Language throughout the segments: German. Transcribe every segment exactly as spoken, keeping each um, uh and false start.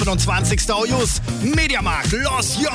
neunundzwanzigsten August. Mediamarkt Los Jon.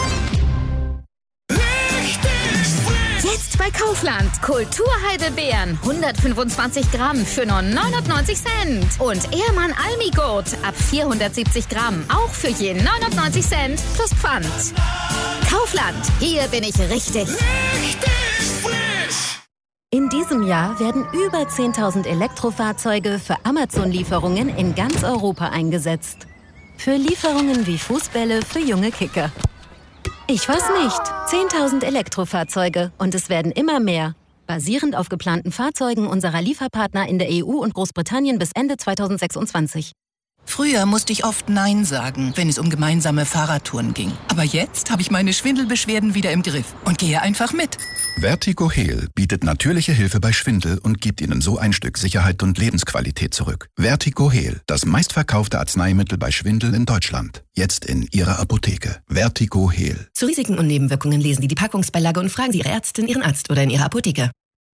Jetzt bei Kaufland. Kulturheidelbeeren. hundertfünfundzwanzig Gramm für nur neunundneunzig Cent. Und Ehrmann Almigurt ab vierhundertsiebzig Gramm. Auch für je neunundneunzig Cent plus Pfand. Kaufland. Hier bin ich richtig. Richtig frisch. In diesem Jahr werden über zehntausend Elektrofahrzeuge für Amazon-Lieferungen in ganz Europa eingesetzt. Für Lieferungen wie Fußbälle für junge Kicker. Ich weiß nicht. zehntausend Elektrofahrzeuge und es werden immer mehr. Basierend auf geplanten Fahrzeugen unserer Lieferpartner in der E U und Großbritannien bis Ende zweitausendsechsundzwanzig. Früher musste ich oft Nein sagen, wenn es um gemeinsame Fahrradtouren ging. Aber jetzt habe ich meine Schwindelbeschwerden wieder im Griff und gehe einfach mit. Vertigo Heal bietet natürliche Hilfe bei Schwindel und gibt Ihnen so ein Stück Sicherheit und Lebensqualität zurück. Vertigo Heal, das meistverkaufte Arzneimittel bei Schwindel in Deutschland. Jetzt in Ihrer Apotheke. Vertigo Heal. Zu Risiken und Nebenwirkungen lesen Sie die Packungsbeilage und fragen Sie Ihre Ärztin, Ihren Arzt oder in Ihrer Apotheke.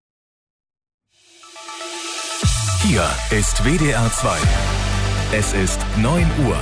Hier ist W D R zwei. Es ist neun Uhr.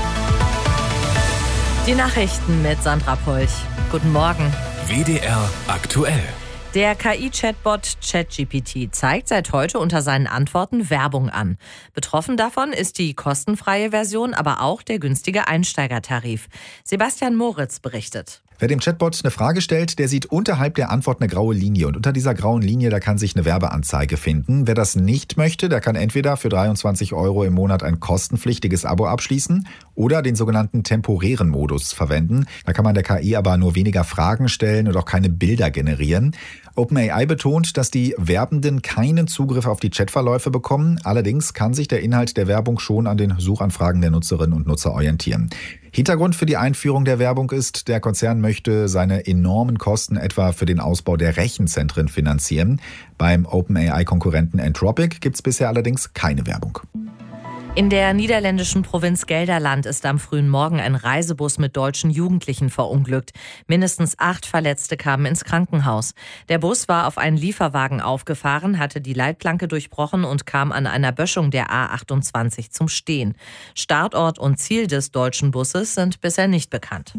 Die Nachrichten mit Sandra Polch. Guten Morgen. W D R aktuell. Der K I-Chatbot ChatGPT zeigt seit heute unter seinen Antworten Werbung an. Betroffen davon ist die kostenfreie Version, aber auch der günstige Einsteigertarif. Sebastian Moritz berichtet. Wer dem Chatbot eine Frage stellt, der sieht unterhalb der Antwort eine graue Linie. Und unter dieser grauen Linie, da kann sich eine Werbeanzeige finden. Wer das nicht möchte, der kann entweder für dreiundzwanzig Euro im Monat ein kostenpflichtiges Abo abschließen oder den sogenannten temporären Modus verwenden. Da kann man der K I aber nur weniger Fragen stellen und auch keine Bilder generieren. OpenAI betont, dass die Werbenden keinen Zugriff auf die Chatverläufe bekommen. Allerdings kann sich der Inhalt der Werbung schon an den Suchanfragen der Nutzerinnen und Nutzer orientieren. Hintergrund für die Einführung der Werbung ist, der Konzern möchte seine enormen Kosten etwa für den Ausbau der Rechenzentren finanzieren. Beim OpenAI-Konkurrenten Anthropic gibt es bisher allerdings keine Werbung. In der niederländischen Provinz Gelderland ist am frühen Morgen ein Reisebus mit deutschen Jugendlichen verunglückt. Mindestens acht Verletzte kamen ins Krankenhaus. Der Bus war auf einen Lieferwagen aufgefahren, hatte die Leitplanke durchbrochen und kam an einer Böschung der A achtundzwanzig zum Stehen. Startort und Ziel des deutschen Busses sind bisher nicht bekannt.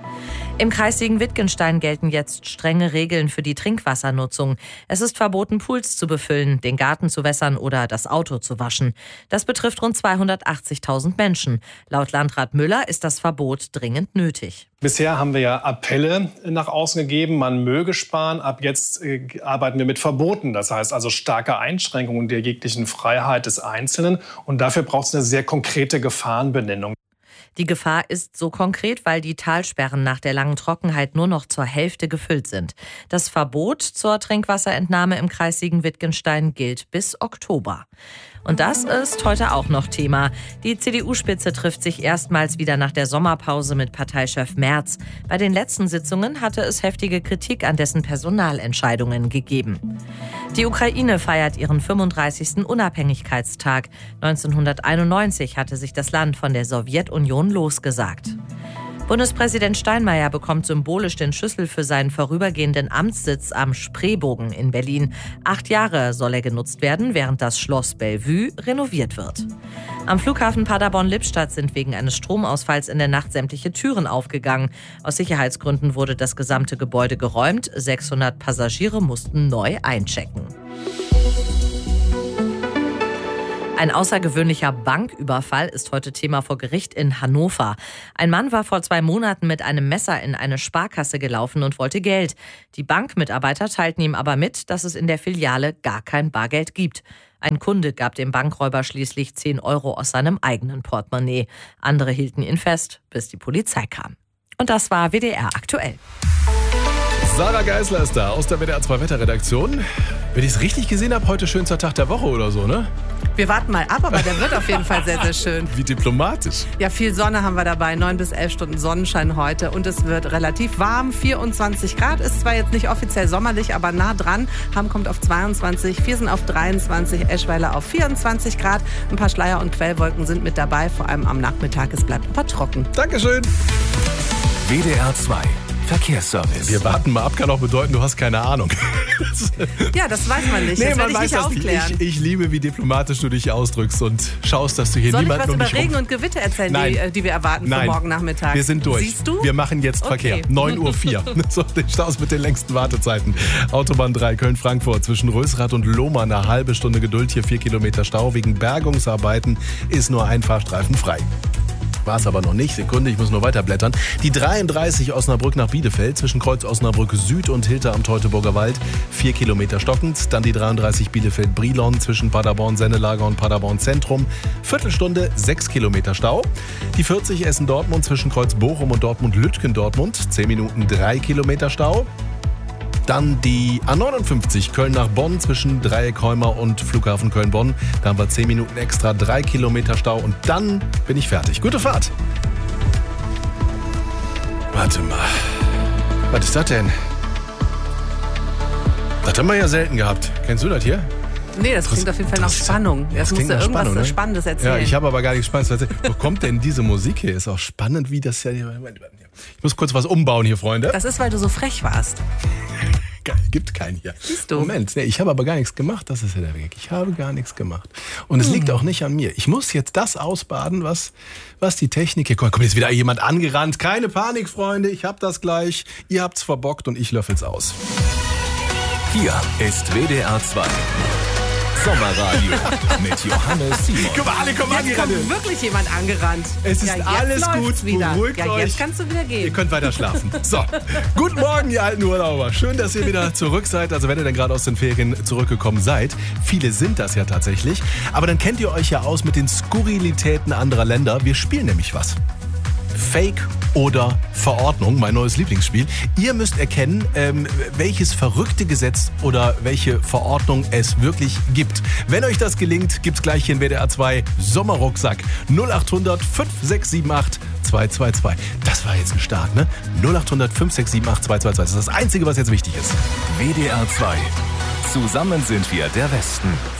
Im Kreis Siegen-Wittgenstein gelten jetzt strenge Regeln für die Trinkwassernutzung. Es ist verboten, Pools zu befüllen, den Garten zu wässern oder das Auto zu waschen. Das betrifft rund zweihundertachtzigtausend Menschen. Laut Landrat Müller ist das Verbot dringend nötig. Bisher haben wir ja Appelle nach außen gegeben, man möge sparen. Ab jetzt äh, arbeiten wir mit Verboten. Das heißt also starke Einschränkungen der jeglichen Freiheit des Einzelnen. Und dafür braucht es eine sehr konkrete Gefahrenbenennung. Die Gefahr ist so konkret, weil die Talsperren nach der langen Trockenheit nur noch zur Hälfte gefüllt sind. Das Verbot zur Trinkwasserentnahme im Kreis Siegen-Wittgenstein gilt bis Oktober. Und das ist heute auch noch Thema. Die C D U-Spitze trifft sich erstmals wieder nach der Sommerpause mit Parteichef Merz. Bei den letzten Sitzungen hatte es heftige Kritik an dessen Personalentscheidungen gegeben. Die Ukraine feiert ihren fünfunddreißigsten Unabhängigkeitstag. neunzehnhunderteinundneunzig hatte sich das Land von der Sowjetunion losgesagt. Bundespräsident Steinmeier bekommt symbolisch den Schlüssel für seinen vorübergehenden Amtssitz am Spreebogen in Berlin. Acht Jahre soll er genutzt werden, während das Schloss Bellevue renoviert wird. Am Flughafen Paderborn-Lippstadt sind wegen eines Stromausfalls in der Nacht sämtliche Türen aufgegangen. Aus Sicherheitsgründen wurde das gesamte Gebäude geräumt. sechshundert Passagiere mussten neu einchecken. Ein außergewöhnlicher Banküberfall ist heute Thema vor Gericht in Hannover. Ein Mann war vor zwei Monaten mit einem Messer in eine Sparkasse gelaufen und wollte Geld. Die Bankmitarbeiter teilten ihm aber mit, dass es in der Filiale gar kein Bargeld gibt. Ein Kunde gab dem Bankräuber schließlich zehn Euro aus seinem eigenen Portemonnaie. Andere hielten ihn fest, bis die Polizei kam. Und das war W D R aktuell. Sarah Geisler ist da aus der W D R zwei Wetterredaktion. Wenn ich es richtig gesehen habe, heute schönster Tag der Woche oder so, ne? Wir warten mal ab, aber der wird auf jeden Fall sehr, sehr schön. Wie diplomatisch. Ja, viel Sonne haben wir dabei, neun bis elf Stunden Sonnenschein heute und es wird relativ warm, vierundzwanzig Grad. Ist zwar jetzt nicht offiziell sommerlich, aber nah dran. Hamm kommt auf zweiundzwanzig, Viersen auf dreiundzwanzig, Eschweiler auf vierundzwanzig Grad. Ein paar Schleier- und Quellwolken sind mit dabei, vor allem am Nachmittag. Es bleibt aber trocken. Dankeschön. W D R zwei. Verkehrsservice. Wir warten mal ab, kann auch bedeuten, du hast keine Ahnung. Ja, das weiß man nicht. Nee, das man werde ich weiß nicht das aufklären. nicht. Ich, ich liebe, wie diplomatisch du dich ausdrückst und schaust, dass du hier Soll ich niemanden was um über dich Regen rum... und Gewitter erzählen, Nein. die, die wir erwarten Nein. für morgen Nachmittag? Wir sind durch. Siehst du? Wir machen jetzt Okay. Verkehr. neun Uhr vier. So, den Staus mit den längsten Wartezeiten. Autobahn drei Köln-Frankfurt zwischen Rösrath und Lohmann. Eine halbe Stunde Geduld, hier vier Kilometer Stau. Wegen Bergungsarbeiten ist nur ein Fahrstreifen frei. War es aber noch nicht. Sekunde, ich muss nur weiterblättern. Die dreiunddreißig Osnabrück nach Bielefeld zwischen Kreuz Osnabrück Süd und Hilter am Teutoburger Wald. Vier Kilometer stockend. Dann die dreiunddreißig Bielefeld-Brilon zwischen Paderborn-Sennelager und Paderborn-Zentrum. Viertelstunde, sechs Kilometer Stau. Die vierzig Essen-Dortmund zwischen Kreuz Bochum und Dortmund-Lütgendortmund. Zehn Minuten, drei Kilometer Stau. Dann die A neunundfünfzig Köln nach Bonn zwischen Dreieck-Heumer und Flughafen Köln-Bonn. Da haben wir zehn Minuten extra, drei Kilometer Stau und dann bin ich fertig. Gute Fahrt. Warte mal. Was ist das denn? Das haben wir ja selten gehabt. Kennst du das hier? Nee, das klingt auf jeden Fall nach Spannung. Ja, Jetzt das musst du klingt nach irgendwas Spannung, ne? Spannendes erzählen. Ja, ich habe aber gar nichts Spannendes zu erzählen. Wo kommt denn diese Musik hier? Ist auch spannend, wie das ja... Ich muss kurz was umbauen hier, Freunde. Das ist, weil du so frech warst. Gibt keinen hier. Siehst du? Moment, nee, ich habe aber gar nichts gemacht. Das ist ja der Weg. Ich habe gar nichts gemacht. Und es hm. liegt auch nicht an mir. Ich muss jetzt das ausbaden, was, was die Technik... Hier kommt jetzt wieder jemand angerannt. Keine Panik, Freunde. Ich hab das gleich. Ihr habt's verbockt und ich löffel's aus. Hier ist W D R zwei. Sommerradio mit Johannes Simon. Guck mal, alle kommen Jetzt angerannt. kommt wirklich jemand angerannt. Es ist ja, jetzt alles läuft's gut, wieder. beruhigt ja, euch. Jetzt kannst du wieder gehen. Ihr könnt weiter schlafen. So, guten Morgen, ihr alten Urlauber. Schön, dass ihr wieder zurück seid. Also wenn ihr denn gerade aus den Ferien zurückgekommen seid. Viele sind das ja tatsächlich. Aber dann kennt ihr euch ja aus mit den Skurrilitäten anderer Länder. Wir spielen nämlich was. Fake oder Verordnung, mein neues Lieblingsspiel. Ihr müsst erkennen, ähm, welches verrückte Gesetz oder welche Verordnung es wirklich gibt. Wenn euch das gelingt, gibt's gleich hier in W D R zwei Sommerrucksack. null acht hundert fünf sechs sieben acht zwei zwei zwei. Das war jetzt ein Start, ne? null acht hundert fünf sechs sieben acht zwei zwei zwei. Das ist das Einzige, was jetzt wichtig ist. W D R zwei. Zusammen sind wir der Westen.